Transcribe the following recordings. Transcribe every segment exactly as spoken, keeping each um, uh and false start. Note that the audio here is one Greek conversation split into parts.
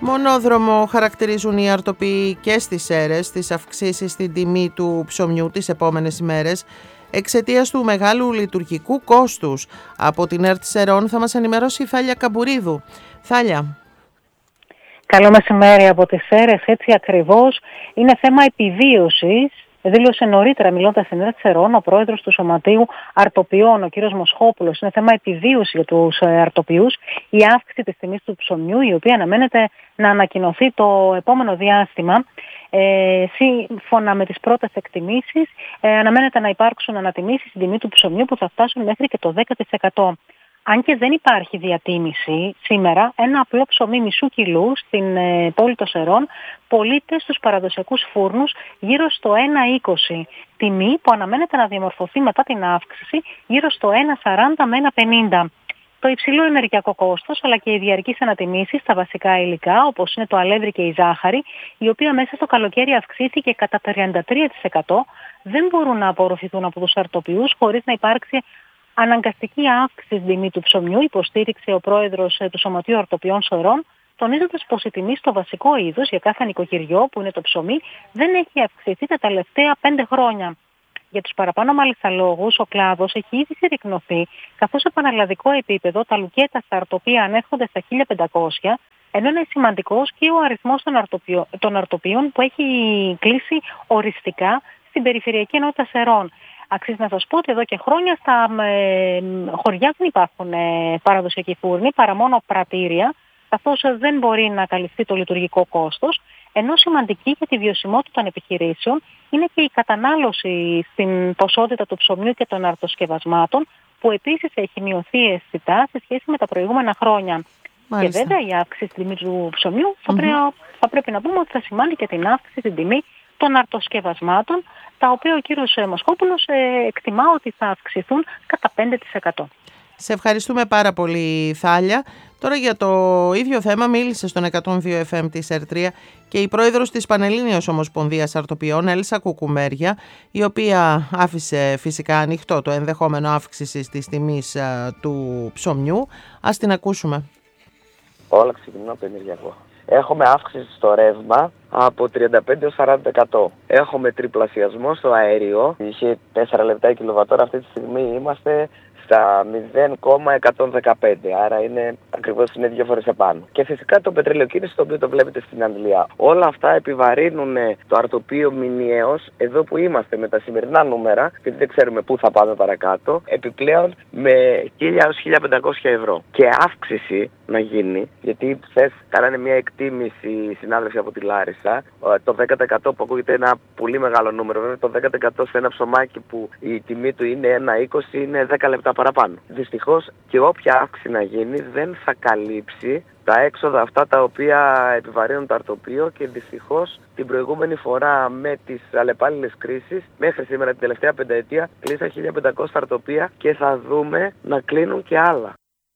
Μονόδρομο χαρακτηρίζουν οι αρτοποιοί και στις Σέρρες τις αυξήσεις στην τιμή του ψωμιού τις επόμενες ημέρες εξαιτίας του μεγάλου λειτουργικού κόστους. Από την ΕΡΤ Σερών θα μας ενημερώσει η Θάλια Καμπουρίδου. Θάλια. Καλό μεσημέρι από τις Σέρρες, έτσι ακριβώς. Είναι θέμα επιβίωσης. Δήλωσε νωρίτερα, μιλώντας στην ΕΡΤ Σερών, ο πρόεδρος του Σωματείου Αρτοποιών, ο κ. Μοσχόπουλος. Είναι θέμα επιβίωση για τους αρτοποιούς η αύξηση της τιμής του ψωμιού, η οποία αναμένεται να ανακοινωθεί το επόμενο διάστημα. Ε, σύμφωνα με τις πρώτες εκτιμήσεις, ε, αναμένεται να υπάρξουν ανατιμήσεις στην τιμή του ψωμιού που θα φτάσουν μέχρι και το δέκα τοις εκατό. Αν και δεν υπάρχει διατίμηση σήμερα, ένα απλό ψωμί μισού κιλού στην ε, πόλη των Σερών πωλείται στους παραδοσιακούς φούρνους γύρω στο ένα είκοσι. Τιμή που αναμένεται να διαμορφωθεί μετά την αύξηση γύρω στο ένα σαράντα με ένα πενήντα. Το υψηλό ενεργειακό κόστος αλλά και οι διαρκείς ανατιμήσεις στα βασικά υλικά, όπως είναι το αλεύρι και η ζάχαρη, η οποία μέσα στο καλοκαίρι αυξήθηκε κατά τριάντα τρία τοις εκατό, δεν μπορούν να απορροφηθούν από τους αρτοποιούς χωρίς να υπάρξει αναγκαστική αύξηση στην τιμή του ψωμιού, υποστήριξε ο πρόεδρος του Σωματείου Αρτοποιών Σερών, τονίζοντας πως η τιμή στο βασικό είδος για κάθε νοικοκυριό, που είναι το ψωμί, δεν έχει αυξηθεί τα τελευταία πέντε χρόνια. Για τους παραπάνω μάλιστα λόγους, ο κλάδος έχει ήδη συρρικνωθεί, καθώς σε πανελλαδικό επίπεδο τα λουκέτα στα αρτοπία ανέρχονται στα χίλια πεντακόσια, ενώ είναι σημαντικός και ο αριθμός των, αρτοπιών, των αρτοποιών που έχει κλείσει οριστικά στην περιφερειακή ενότητα Σερών. Αξίζει να σας πω ότι εδώ και χρόνια στα ε, χωριά δεν υπάρχουν ε, παραδοσιακοί φούρνοι, παρά μόνο πρατήρια, καθώς δεν μπορεί να καλυφθεί το λειτουργικό κόστος, ενώ σημαντική για τη βιωσιμότητα των επιχειρήσεων είναι και η κατανάλωση στην ποσότητα του ψωμιού και των αρτοσκευασμάτων, που επίσης έχει μειωθεί αισθητά σε σχέση με τα προηγούμενα χρόνια. Μάλιστα. Και βέβαια η αύξηση στην τιμή του ψωμιού θα, mm-hmm. πρέπει, θα πρέπει να πούμε ότι θα σημάνει και την αύξηση στην τιμή των αρτοσκευασμάτων, τα οποία ο κύριος Μοσχόπουλος ε, εκτιμά ότι θα αυξηθούν κατά πέντε τοις εκατό. Σε ευχαριστούμε πάρα πολύ, Θάλια. Τώρα για το ίδιο θέμα μίλησε στον εκατόν δύο εφ εμ της ΕΡΤ και η πρόεδρος της Πανελλήνιας Ομοσπονδίας Αρτοποιών, Έλσα Κουκουμέρια, η οποία άφησε φυσικά ανοιχτό το ενδεχόμενο αύξησης της τιμής α, του ψωμιού. Ας την ακούσουμε. Όλα ξεκινούν από το ενεργειακό. Έχουμε αύξηση στο ρεύμα από τριάντα πέντε έως σαράντα τοις εκατό. Έχουμε τριπλασιασμό στο αέριο. Είχε τέσσερα λεπτά η κιλοβατόρα. Αυτή τη στιγμή είμαστε στα μηδέν κόμμα εκατόν δεκαπέντε. Άρα είναι ακριβώς είναι δύο φορές επάνω. Και φυσικά το πετρελαιοκίνηση, το οποίο το βλέπετε στην Αγγλία. Όλα αυτά επιβαρύνουν το αρτοπείο μηνιαίως εδώ που είμαστε με τα σημερινά νούμερα, γιατί δεν ξέρουμε πού θα πάμε παρακάτω, επιπλέον με χίλια έως χίλια πεντακόσια ευρώ. Και αύξηση να γίνει, γιατί χθες κάνανε μια εκτίμηση οι συνάδελφοι από τη Λάρισα, το δέκα τοις εκατό που ακούγεται ένα πολύ μεγάλο νούμερο. Βέβαια το δέκα τοις εκατό σε ένα ψωμάκι που η τιμή του είναι ένα είκοσι είναι δέκα λεπτά παραπάνω. Δυστυχώς και όποια αύξηση να γίνει δεν θα καλύψει τα έξοδα αυτά τα οποία επιβαρύνουν το αρτοπείο, και δυστυχώς την προηγούμενη φορά με τις αλλεπάλληλες κρίσεις μέχρι σήμερα την τελευταία πενταετία κλείσαν χίλια πεντακόσια αρτοπεία και θα δούμε να κλείνουν και άλλα.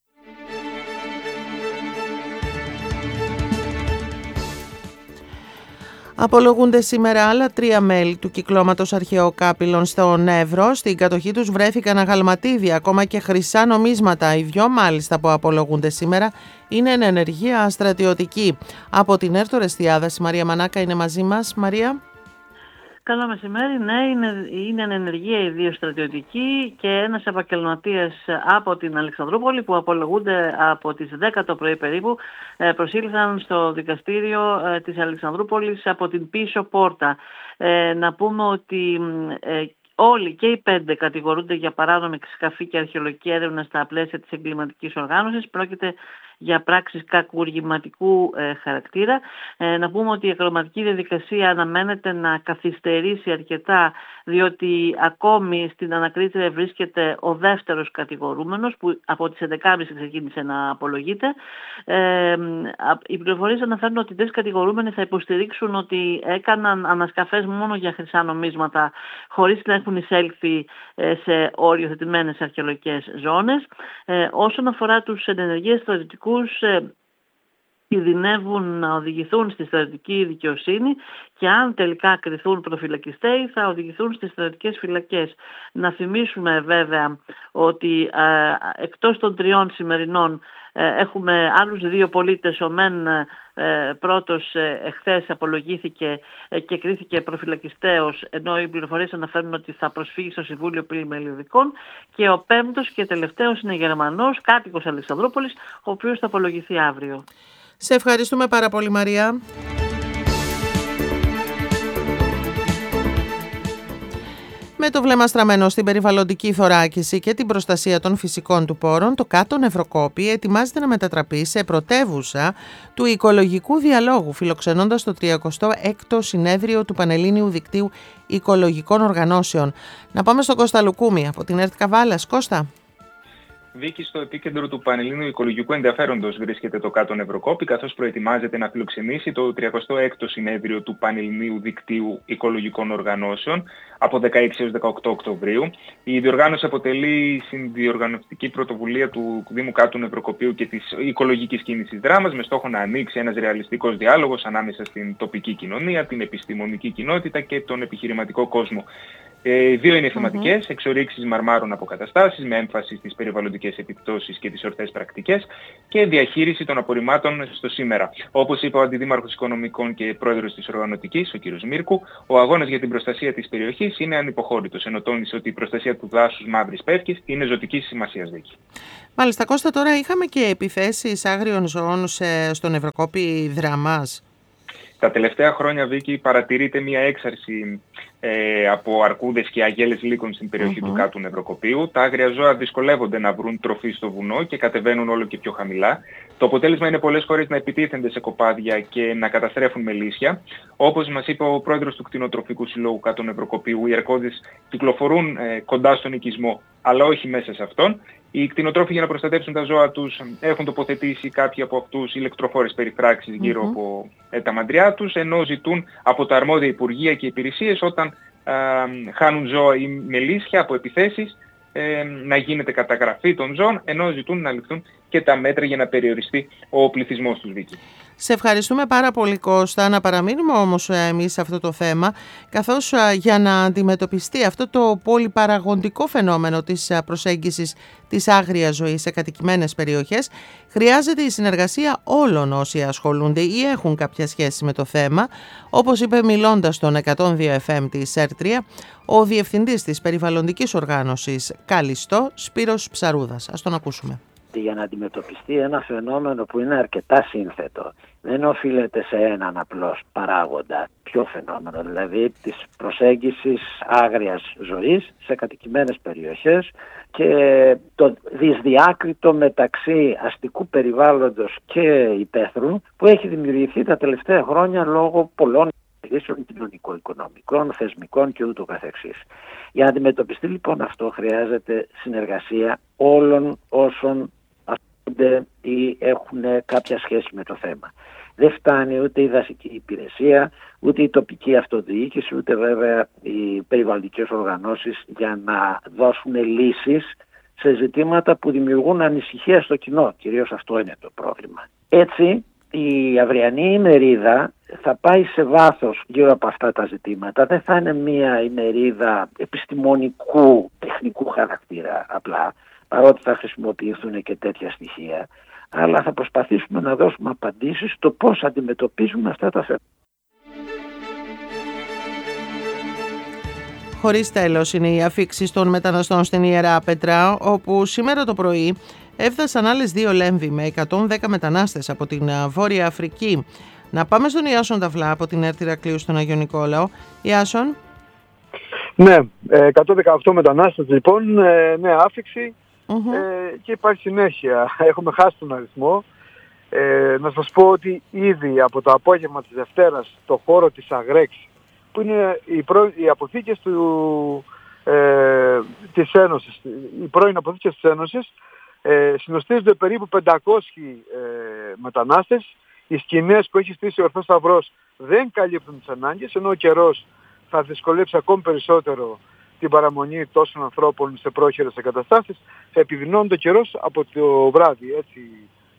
Απολογούνται σήμερα άλλα τρία μέλη του κυκλώματος αρχαιοκάπηλων στον Εύρο. Στην κατοχή τους βρέθηκαν αγαλματίδια, ακόμα και χρυσά νομίσματα. Οι δυο μάλιστα που απολογούνται σήμερα είναι εν ενεργεία στρατιωτική. Από την ΕΡΤ Ορεστιάδας, η Μαρία Μανάκα είναι μαζί μας. Μαρία. Καλό μεσημέρι. Ναι, είναι, είναι εν ενεργεία οι δύο στρατιωτικοί και ένας επαγγελματίας από την Αλεξανδρούπολη που απολογούνται από τις δέκα το πρωί περίπου, προσήλθαν στο δικαστήριο της Αλεξανδρούπολης από την πίσω πόρτα. Ε, να πούμε ότι ε, όλοι και οι πέντε κατηγορούνται για παράνομη σκαφή και αρχαιολογική έρευνα στα πλαίσια της εγκληματικής οργάνωσης. Πρόκειται για πράξεις κακουργηματικού ε, χαρακτήρα. Ε, να πούμε ότι η εγκληματική διαδικασία αναμένεται να καθυστερήσει αρκετά, διότι ακόμη στην ανακρίτρια βρίσκεται ο δεύτερος κατηγορούμενος που από τις έντεκα και τριάντα ξεκίνησε να απολογείται. Ε, οι πληροφορίες αναφέρουν ότι οι τρεις κατηγορούμενοι θα υποστηρίξουν ότι έκαναν ανασκαφές μόνο για χρυσά νομίσματα χωρίς να έχουν εισέλθει ε, σε οριοθετημένες αρχαιολογικές ζώνες. Ε, όσον αφορά τους ενεργείες στρατιωτικούς, κινδυνεύουν να οδηγηθούν στη στρατιωτική δικαιοσύνη και αν τελικά κριθούν προφυλακιστέοι θα οδηγηθούν στις στρατιωτικές φυλακές. Να θυμίσουμε βέβαια ότι ε, εκτός των τριών σημερινών ε, έχουμε άλλους δύο πολίτες. Ο μεν ε, πρώτος ε, εχθές απολογήθηκε ε, και κρίθηκε προφυλακιστέος, ενώ οι πληροφορίες αναφέρουν ότι θα προσφύγει στο Συμβούλιο Πλημελιωδικών, και ο πέμπτος και τελευταίος είναι Γερμανός, κάτοικος Αλεξανδρούπολης, ο οποίος θα απολογηθεί αύριο. Σε ευχαριστούμε πάρα πολύ, Μαρία. Με το βλέμμα στραμμένο στην περιβαλλοντική θωράκιση και την προστασία των φυσικών του πόρων, το Κάτω Νευροκόπη ετοιμάζεται να μετατραπεί σε πρωτεύουσα του οικολογικού διαλόγου, φιλοξενώντας το τριακοστό έκτο συνέδριο του Πανελλήνιου Δικτύου Οικολογικών Οργανώσεων. Να πάμε στον Κώστα Λουκούμη από την ΕΡΤ Καβάλας. Κώστα. Βίκη, στο επίκεντρο του Πανελλήνιου Οικολογικού Ενδιαφέροντος βρίσκεται το Κάτω Νευροκόπη, καθώς προετοιμάζεται να φιλοξενήσει το τριακοστό έκτο συνέδριο του Πανελληνίου Δικτύου Οικολογικών Οργανώσεων από δεκαέξι έως δεκαοκτώ Οκτωβρίου. Η διοργάνωση αποτελεί συνδιοργανωτική πρωτοβουλία του Δήμου Κάτω Νευροκοπίου και της οικολογικής κίνησης Δράμας, με στόχο να ανοίξει ένας ρεαλιστικός διάλογος ανάμεσα στην τοπική κοινωνία, την επιστημονική κοινότητα και τον επιχειρηματικό κόσμο. Οι δύο είναι θεματικές, mm-hmm. εξορίξεις μαρμάρων αποκαταστάσεις με έμφαση στις περιβαλλοντικές επιπτώσεις και τις ορθές πρακτικές και διαχείριση των απορριμμάτων στο σήμερα. Όπως είπε ο Αντιδήμαρχος Οικονομικών και Πρόεδρος της Οργανωτικής, ο κ. Μίρκου, ο αγώνας για την προστασία της περιοχής είναι ανυποχώρητος, ενώ τόνισε ότι η προστασία του δάσους Μαύρης Πεύκης είναι ζωτικής σημασίας, Βίκη. Μάλιστα, Κώστα, τώρα είχαμε και επιθέσεις άγριων ζώων στον Νευροκόπη Δραμάς. Τα τελευταία χρόνια, Βίκη, παρατηρείται μια έξαρση ε, από αρκούδες και αγέλες λύκων στην περιοχή mm-hmm. του Κάτω Νευροκοπίου. Τα άγρια ζώα δυσκολεύονται να βρουν τροφή στο βουνό και κατεβαίνουν όλο και πιο χαμηλά. Το αποτέλεσμα είναι πολλές φορές να επιτίθενται σε κοπάδια και να καταστρέφουν μελίσια. Όπως μας είπε ο πρόεδρος του Κτηνοτροφικού Συλλόγου Κάτω Νευροκοπίου, οι αρκούδες κυκλοφορούν ε, κοντά στον οικισμό, αλλά όχι μέσα σε αυτόν. Οι κτηνοτρόφοι, για να προστατεύσουν τα ζώα τους, έχουν τοποθετήσει κάποιοι από αυτούς ηλεκτροφόρες περιφράξεις γύρω mm-hmm. από ε, τα μαντριά τους, ενώ ζητούν από τα αρμόδια υπουργεία και υπηρεσίες, όταν α, χάνουν ζώα ή μελίσια από επιθέσεις, ε, να γίνεται καταγραφή των ζώων, ενώ ζητούν να ληφθούν και τα μέτρα για να περιοριστεί ο πληθυσμός τους, Βίκη. Σε ευχαριστούμε πάρα πολύ, Κώστα. Να παραμείνουμε όμως εμείς σε αυτό το θέμα, καθώς για να αντιμετωπιστεί αυτό το πολυπαραγοντικό φαινόμενο της προσέγγισης της άγριας ζωής σε κατοικημένες περιοχές, χρειάζεται η συνεργασία όλων όσοι ασχολούνται ή έχουν κάποια σχέση με το θέμα, όπως είπε μιλώντας στον εκατόν δύο εφ εμ της ΕΡΤ τρία ο Διευθυντής της Περιβαλλοντικής Οργάνωσης Καλιστό, Σπύρος Ψαρούδας. Ας τον ακούσουμε. Για να αντιμετωπιστεί ένα φαινόμενο που είναι αρκετά σύνθετο, δεν οφείλεται σε έναν απλώς παράγοντα, πιο φαινόμενο, δηλαδή της προσέγγισης άγριας ζωής σε κατοικημένες περιοχές και το δυσδιάκριτο μεταξύ αστικού περιβάλλοντος και υπαίθρου που έχει δημιουργηθεί τα τελευταία χρόνια λόγω πολλών κρίσεων κοινωνικο-οικονομικών, θεσμικών και ούτω καθεξής. Για να αντιμετωπιστεί λοιπόν αυτό χρειάζεται συνεργασία όλων όσων ασχολούνται ή έχουν κάποια σχέση με το θέμα. Δεν φτάνει ούτε η δασική υπηρεσία, ούτε η τοπική αυτοδιοίκηση, ούτε βέβαια οι περιβαλλοντικές οργανώσεις για να δώσουν λύσεις σε ζητήματα που δημιουργούν ανησυχία στο κοινό. Κυρίως αυτό είναι το πρόβλημα. Έτσι, η αυριανή ημερίδα θα πάει σε βάθος γύρω από αυτά τα ζητήματα. Δεν θα είναι μια ημερίδα επιστημονικού, τεχνικού χαρακτήρα απλά, παρότι θα χρησιμοποιηθούν και τέτοια στοιχεία, αλλά θα προσπαθήσουμε να δώσουμε απαντήσεις στο πώς αντιμετωπίζουμε αυτά τα θέματα. Χωρίς τέλος είναι οι αφίξεις των μεταναστών στην Ιερά Πέτρα, όπου σήμερα το πρωί έφτασαν άλλες δύο λέμβοι με εκατόν δέκα μετανάστες από την Βόρεια Αφρική. Να πάμε στον Ιάσον Ταυλά από την ΕΡΤ Ηρακλείου στον Άγιο Νικόλαο. Ιάσον. Ναι, εκατόν δεκαοκτώ μετανάστες λοιπόν, νέα άφιξη mm-hmm. ε, και υπάρχει συνέχεια. Έχουμε χάσει τον αριθμό. Ε, να σας πω ότι ήδη από το απόγευμα της Δευτέρας στο χώρο της Αγρέξ, που είναι οι, προ... οι αποθήκες του, ε, της Ένωσης, οι πρώην αποθήκες της Ένωσης, ε, συνοστίζονται περίπου πεντακόσιοι ε, μετανάστες. Οι σκηνές που έχει στήσει ο Ορθός Σταυρός δεν καλύπτουν τις ανάγκες, ενώ ο καιρός θα δυσκολέψει ακόμη περισσότερο την παραμονή τόσων ανθρώπων σε πρόχειρες εγκαταστάσεις. Θα επιδεινώνει το καιρός από το βράδυ, έτσι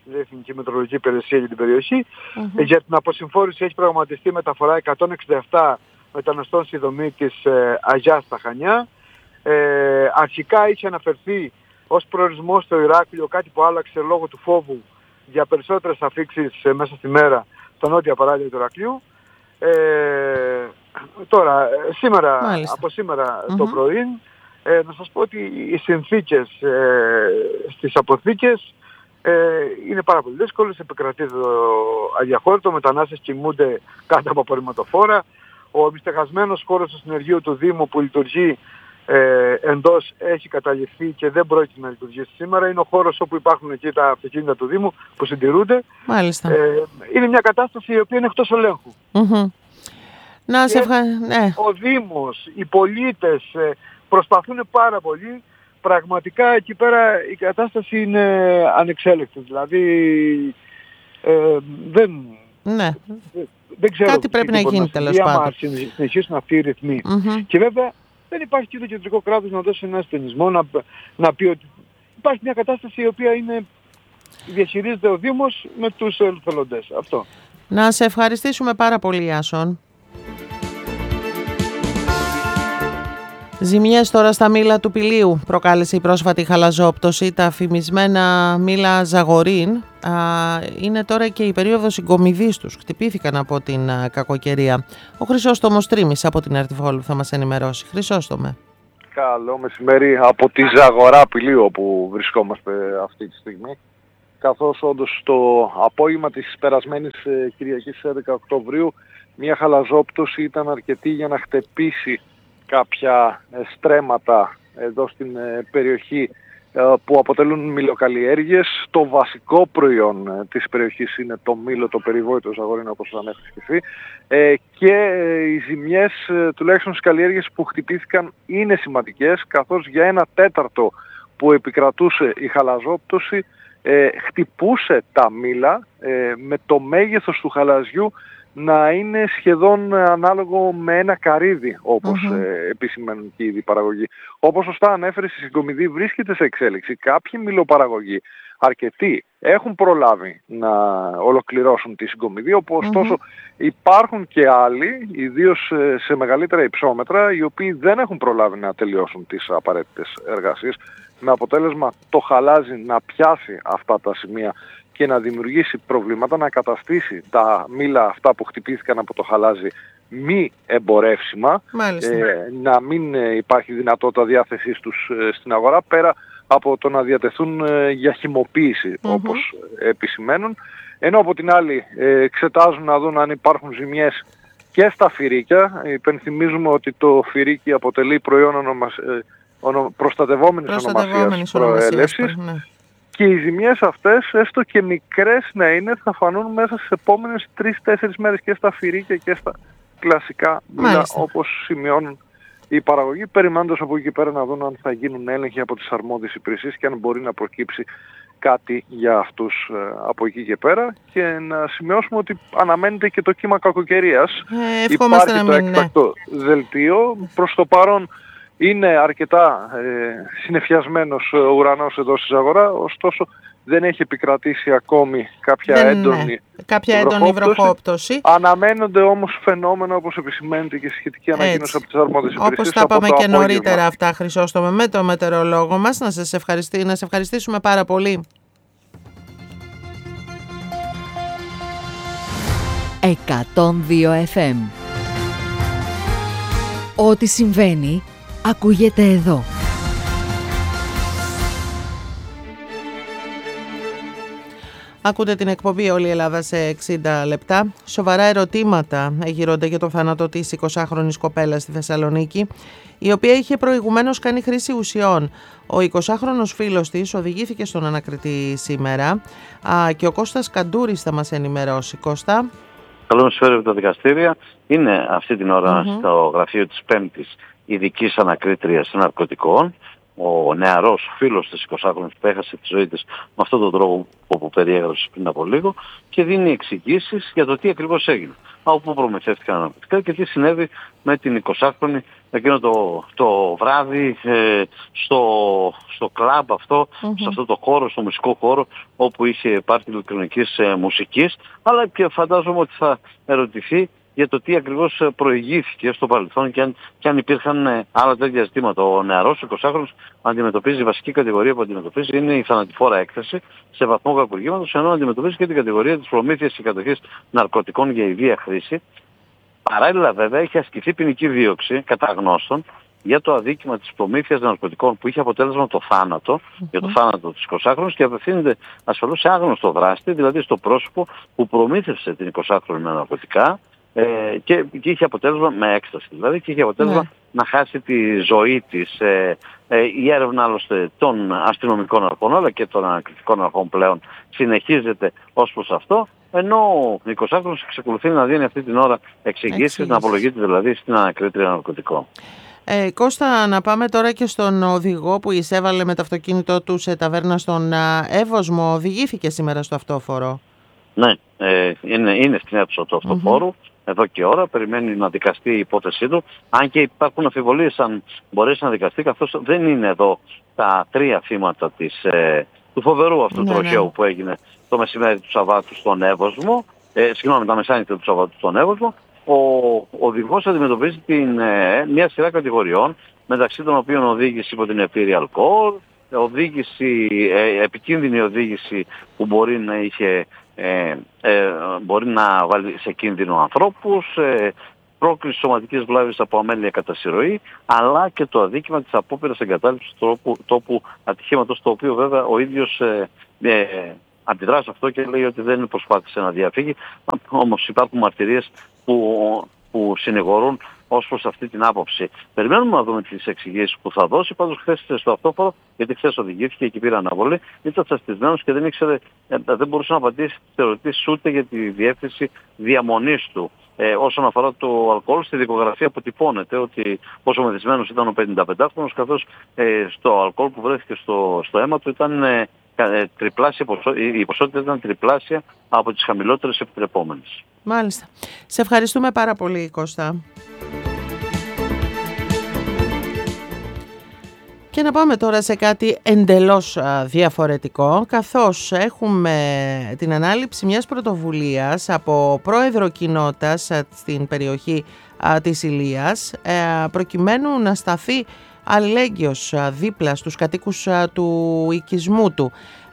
Εθνική Μετρολογική Υπηρεσία για την περιοχή. Mm-hmm. Για την αποσυμφόρηση έχει προγραμματιστεί μεταφορά εκατόν εξήντα επτά μεταναστών στη δομή της ε, Αγιά στα Χανιά. Ε, αρχικά είχε αναφερθεί ως προορισμό στο Ηράκλειο, κάτι που άλλαξε λόγω του φόβου για περισσότερες αφήξεις ε, μέσα στη μέρα στα νότια παράλια του Ηρακλείου. Ε, τώρα, σήμερα, από σήμερα mm-hmm. το πρωί, ε, να σας πω ότι οι συνθήκες ε, στις αποθήκες ε, είναι πάρα πολύ δύσκολες, επικρατεί το αδιαχώρητο, μετανάστες κοιμούνται κάτω από απορριμματοφόρα. Ο επιστεγασμένος χώρος του συνεργείου του Δήμου που λειτουργεί ε, εντός έχει καταληφθεί και δεν πρόκειται να λειτουργήσει σήμερα. Είναι ο χώρος όπου υπάρχουν εκεί τα αυτοκίνητα του Δήμου που συντηρούνται. Μάλιστα. Ε, είναι μια κατάσταση η οποία είναι εκτός ελέγχου. Mm-hmm. Να σε ευχαριστώ. Ναι. Ο Δήμος, οι πολίτες ε, προσπαθούν πάρα πολύ. Πραγματικά εκεί πέρα η κατάσταση είναι ανεξέλεκτη. Δηλαδή ε, δεν... Ναι. Δεν ξέρω κάτι πρέπει να γίνει τέλος πάντων. Αν συνεχίσουν αυτοί οι ρυθμοί. Mm-hmm. Και βέβαια δεν υπάρχει και το κεντρικό κράτος να δώσει ένα στενισμό, να, να πει ότι υπάρχει μια κατάσταση η οποία είναι, διαχειρίζεται ο Δήμος με τους εθελοντές. Αυτό. Να σε ευχαριστήσουμε πάρα πολύ, Ιάσον. Ζημιές τώρα στα μήλα του Πηλίου προκάλεσε η πρόσφατη χαλαζόπτωση. Τα φημισμένα μήλα Ζαγορίν α, είναι τώρα και η περίοδος συγκομιδής τους. Χτυπήθηκαν από την α, κακοκαιρία. Ο Χρυσόστομος Τρίμης από την Ερτιβόλου θα μας ενημερώσει. Χρυσόστομε. Καλό μεσημέρι από τη Ζαγορά Πηλίου όπου βρισκόμαστε αυτή τη στιγμή. Καθώς όντως το απόγευμα της περασμένης Κυριακής έντεκα Οκτωβρίου μια χαλαζόπτωση ήταν αρκετή για να χτυπήσει κάποια στρέμματα εδώ στην περιοχή που αποτελούν μυλοκαλλιέργειες. Το βασικό προϊόν της περιοχής είναι το μήλο, το περιβόητο Ζαγορίν, όπως ανέφερε και εσύ. Και οι ζημιές, τουλάχιστον στις καλλιέργειες που χτυπήθηκαν, είναι σημαντικές, καθώς για ένα τέταρτο που επικρατούσε η χαλαζόπτωση χτυπούσε τα μήλα με το μέγεθος του χαλαζιού να είναι σχεδόν ανάλογο με ένα καρύδι, όπως mm-hmm. ε, επισημαίνουν και οι παραγωγοί. Όπως σωστά ανέφερε, η συγκομιδή βρίσκεται σε εξέλιξη. Κάποιοι μιλοπαραγωγοί, αρκετοί, έχουν προλάβει να ολοκληρώσουν τη συγκομιδή, όπως mm-hmm. ωστόσο υπάρχουν και άλλοι, ιδίως σε μεγαλύτερα υψόμετρα, οι οποίοι δεν έχουν προλάβει να τελειώσουν τις απαραίτητες εργασίες, με αποτέλεσμα το χαλάζι να πιάσει αυτά τα σημεία και να δημιουργήσει προβλήματα, να καταστήσει τα μήλα αυτά που χτυπήθηκαν από το χαλάζι μη εμπορεύσιμα, ε, να μην υπάρχει δυνατότητα διάθεσής τους ε, στην αγορά, πέρα από το να διατεθούν ε, για χυμοποίηση, mm-hmm. όπως επισημαίνουν. Ενώ από την άλλη ε, εξετάζουν να δουν αν υπάρχουν ζημιές και στα φυρίκια. Υπενθυμίζουμε ότι το φυρίκι αποτελεί προϊόν ονομασ... ε, ονο... προστατευόμενης ονομασίας προέλευσης. Ναι. Και οι ζημιές αυτές, έστω και μικρές να είναι, θα φανούν μέσα στις επόμενες τρεις τέσσερις μέρες και στα φυρίκια και στα κλασικά μήλα, όπως σημειώνουν οι παραγωγοί, περιμένοντας από εκεί πέρα να δουν αν θα γίνουν έλεγχοι από τις αρμόδιες υπηρεσίες και αν μπορεί να προκύψει κάτι για αυτούς από εκεί και πέρα. Και να σημειώσουμε ότι αναμένεται και το κύμα κακοκαιρίας. Ε, Υπάρχει το έκτακτο ναι. δελτίο. Προς το παρόν είναι αρκετά ε, συννεφιασμένος ο ουρανός εδώ στη Ζαγορά, ωστόσο δεν έχει επικρατήσει ακόμη κάποια δεν, έντονη, ναι. κάποια έντονη βροχόπτωση. Αναμένονται όμως φαινόμενα, όπως επισημαίνεται και σχετική ανακοίνωση από τις αρμόδιες υπηρεσίες. Όπως τα είπαμε και απόγευμα. Νωρίτερα αυτά, Χρυσόστομε, με το μετεωρολόγο μας. Να σας ευχαριστή, να σε ευχαριστήσουμε πάρα πολύ. εκατόν δύο εφ εμ. Ό,τι συμβαίνει ακούγεται εδώ. Ακούτε την εκπομπή «Όλη η Ελλάδα σε εξήντα λεπτά». Σοβαρά ερωτήματα γύρονται για το θάνατο της εικοσάχρονης κοπέλας στη Θεσσαλονίκη, η οποία είχε προηγουμένως κάνει χρήση ουσιών. Ο εικοσάχρονος φίλος της οδηγήθηκε στον ανακριτή σήμερα α, και ο Κώστας Καντούρης θα μας ενημερώσει. Κώστα. Καλό μεσημέρι από τα δικαστήρια. Είναι αυτή την ώρα mm-hmm. στο γραφείο της Πέμπτης ειδικής ανακρίτριας ναρκωτικών. Ο νεαρός φίλος της εικοσάχρονης που έχασε τη ζωή της με αυτόν τον τρόπο που περιέγραψε πριν από λίγο και δίνει εξηγήσεις για το τι ακριβώς έγινε. Από πού προμηθεύτηκαν αναπτυκτικά και τι συνέβη με την εικοσάχρονη εκείνο το, το βράδυ ε, στο, στο κλαμπ αυτό, mm-hmm. σε αυτό το χώρο, στο μουσικό χώρο, όπου είχε πάρτι ηλεκτρονικής ε, μουσικής, αλλά και φαντάζομαι ότι θα ερωτηθεί για το τι ακριβώς προηγήθηκε στο παρελθόν και αν, και αν υπήρχαν ε, άλλα τέτοια ζητήματα. Ο νεαρός εικοσάχρονος αντιμετωπίζει, η βασική κατηγορία που αντιμετωπίζει είναι η θανατηφόρα έκθεση σε βαθμό κακουργήματος, ενώ αντιμετωπίζει και την κατηγορία της προμήθειας και κατοχής ναρκωτικών για ιδία χρήση. Παράλληλα βέβαια έχει ασκηθεί ποινική δίωξη κατά γνώστων για το αδίκημα της προμήθειας ναρκωτικών που είχε αποτέλεσμα το θάνατο, mm-hmm. για το θάνατο της εικοσάχρονης και απευθύνεται ασφαλώς σε άγνωστο δράστη, δηλαδή στο πρόσωπο που προμήθευσε την εικοσάχρονη με ναρκωτικά ε, και, και είχε αποτέλεσμα με έκσταση, δηλαδή και είχε αποτέλεσμα yeah. να χάσει τη ζωή της. Ε, ε, η έρευνα άλλωστε των αστυνομικών αρχών αλλά και των ανακριτικών αρχών πλέον συνεχίζεται ως προς αυτό. Ενώ ο εικοσάχρονος εξακολουθεί να δίνει αυτή την ώρα εξηγήσεις, να απολογείται δηλαδή στην ανακρίτρια ναρκωτικών. Ε, Κώστα, να πάμε τώρα και στον οδηγό που εισέβαλε με το αυτοκίνητό του σε ταβέρνα στον Εύωσμο. Οδηγήθηκε σήμερα στο αυτόφορο. Ναι, ε, είναι, είναι στην αίθουσα του αυτοφόρου. Mm-hmm. Εδώ και ώρα περιμένει να δικαστεί η υπόθεσή του. Αν και υπάρχουν αμφιβολίες αν μπορέσει να δικαστεί, καθώς δεν είναι εδώ τα τρία θύματα της, ε, του φοβερού αυτού ναι, τροχαίου ναι. που έγινε το μεσημέρι του Σαββάτου στον Εύωσμο, ε, συγγνώμη, τα μεσάνυχτα του Σαββάτου στον Εύωσμο. Ο οδηγός αντιμετωπίζει την, ε, μια σειρά κατηγοριών, μεταξύ των οποίων οδήγηση υπό την επίρρεια αλκοόλ, οδήγηση, ε, επικίνδυνη οδήγηση που μπορεί να είχε, ε, ε, μπορεί να βάλει σε κίνδυνο ανθρώπους, ε, πρόκληση σωματικής βλάβης από αμέλεια κατά συρροή, αλλά και το αδίκημα της απόπειρας εγκατάλειψης τόπου, τόπου ατυχήματος, το οποίο βέβαια ο ίδιος ε, ε, αντιδρά σε αυτό και λέει ότι δεν προσπάθησε να διαφύγει, όμως υπάρχουν μαρτυρίες που, που συνηγορούν ως προς αυτή την άποψη. Περιμένουμε να δούμε τις εξηγήσεις που θα δώσει, πάντως χθες στο αυτόφορο, γιατί χθες οδηγήθηκε και πήρε αναβολή, ήταν τσαστισμένος και δεν ήξερε, δεν μπορούσε να απαντήσει στις ερωτήσεις ούτε για τη διεύθυνση διαμονής του. Ε, όσον αφορά το αλκοόλ, στη δικογραφία αποτυπώνεται ότι πόσο μεθυσμένος ήταν ο πενηνταπεντάχρονος, καθώς ε, στο αλκοόλ που βρέθηκε στο, στο αίμα του ήταν ε, ε, τριπλάσια, η ποσότητα ήταν τριπλάσια από τις χαμηλότερες επιτρεπόμενες. Μάλιστα. Σε ευχαριστούμε πάρα πολύ, Κώστα. Και να πάμε τώρα σε κάτι εντελώς διαφορετικό, καθώς έχουμε την ανάληψη μιας πρωτοβουλίας από πρόεδρο κοινότητας στην περιοχή της Ηλίας, προκειμένου να σταθεί αλληλέγγυος δίπλα στους κατοίκους του οικισμού του.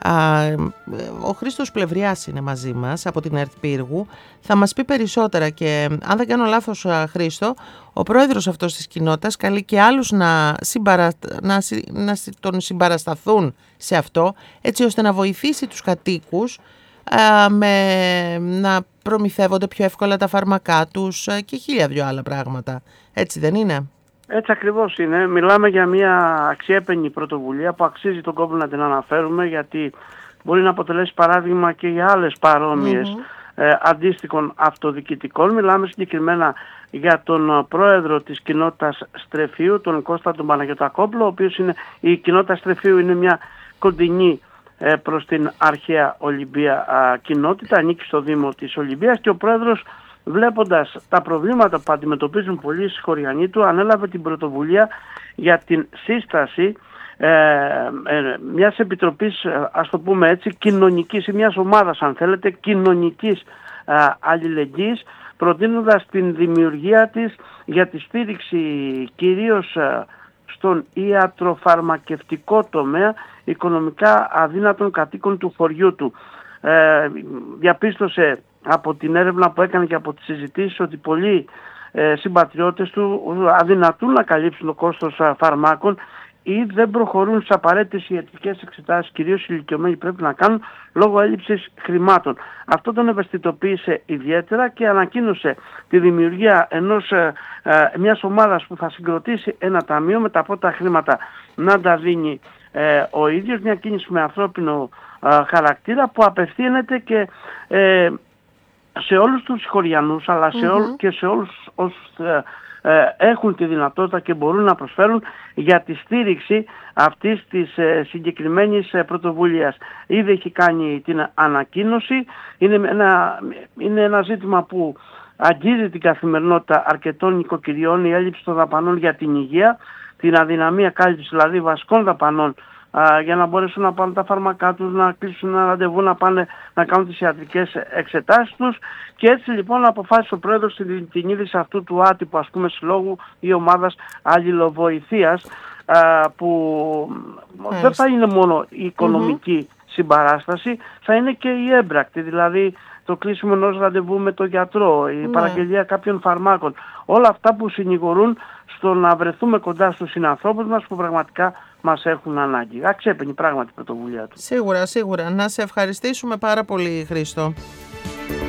Ο Χρήστος Πλευριάς είναι μαζί μας από την ΕΡΤ Πύργου. Θα μας πει περισσότερα και αν δεν κάνω λάθος, Χρήστο, ο πρόεδρος αυτός της κοινότητας καλεί και άλλους να, συμπαρα... να... να τον συμπαρασταθούν σε αυτό, έτσι ώστε να βοηθήσει τους κατοίκους με... να προμηθεύονται πιο εύκολα τα φάρμακά τους και χίλια δυο άλλα πράγματα. Έτσι δεν είναι? Έτσι ακριβώς είναι. Μιλάμε για μια αξιέπαινη πρωτοβουλία που αξίζει τον κόπο να την αναφέρουμε, γιατί μπορεί να αποτελέσει παράδειγμα και για άλλες παρόμοιες mm-hmm. ε, αντίστοιχων αυτοδιοικητικών. Μιλάμε συγκεκριμένα για τον πρόεδρο της κοινότητας Στρεφείου, τον Κώστα τον Παναγιωτακόπουλο, ο οποίος είναι, η κοινότητα Στρεφείου είναι μια κοντινή ε, προς την αρχαία Ολυμπία α, κοινότητα, ανήκει στο Δήμο της Ολυμπίας, και ο πρόεδρος, βλέποντας τα προβλήματα που αντιμετωπίζουν πολλοί συγχωριανοί του, ανέλαβε την πρωτοβουλία για την σύσταση ε, ε, μιας επιτροπής, ας το πούμε έτσι, κοινωνικής, ή μιας ομάδας αν θέλετε, κοινωνικής ε, αλληλεγγύης, προτείνοντας την δημιουργία της για τη στήριξη κυρίως ε, στον ιατροφαρμακευτικό τομέα οικονομικά αδύνατων κατοίκων του χωριού του. Ε, διαπίστωσε από την έρευνα που έκανε και από τις συζητήσεις ότι πολλοί ε, συμπατριώτες του αδυνατούν να καλύψουν το κόστος α, φαρμάκων ή δεν προχωρούν στις απαραίτητες ιατρικές εξετάσεις, κυρίως οι ηλικιωμένοι πρέπει να κάνουν λόγω έλλειψης χρημάτων. Αυτό τον ευαισθητοποίησε ιδιαίτερα και ανακοίνωσε τη δημιουργία ενός, ε, ε, μιας ομάδας που θα συγκροτήσει ένα ταμείο με τα πρώτα χρήματα να τα δίνει ε, ο ίδιος, μια κίνηση με ανθρώπινο ε, χαρακτήρα που απευθύνεται και ε, σε όλους τους χωριανούς, αλλά σε mm-hmm. όλους και σε όλους όσους ε, ε, έχουν τη δυνατότητα και μπορούν να προσφέρουν για τη στήριξη αυτής της ε, συγκεκριμένης ε, πρωτοβουλίας. Ήδη έχει κάνει την ανακοίνωση, είναι ένα, είναι ένα ζήτημα που αγγίζει την καθημερινότητα αρκετών νοικοκυριών, η έλλειψη των δαπανών για την υγεία, την αδυναμία κάλυψης δηλαδή βασικών δαπανών α, για να μπορέσουν να πάρουν τα φάρμακά τους, να κλείσουν ένα ραντεβού, να πάνε να κάνουν τις ιατρικές εξετάσεις τους. Και έτσι λοιπόν αποφάσισε ο Πρόεδρος την, την είδηση αυτού του άτυπου ας πούμε συλλόγου ή ομάδας αλληλοβοηθείας, α, που Μάλιστα. δεν θα είναι μόνο η οικονομική mm-hmm. συμπαράσταση, θα είναι και η έμπρακτη, δηλαδή το κλείσιμο ενός ραντεβού με τον γιατρό, η mm. παραγγελία κάποιων φαρμάκων, όλα αυτά που συνηγορούν στο να βρεθούμε κοντά στους συνανθρώπους μας που πραγματικά μας έχουν ανάγκη. Αξέπαινη πράγματι η πρωτοβουλία του. Σίγουρα, σίγουρα. Να σε ευχαριστήσουμε πάρα πολύ, Χρήστο.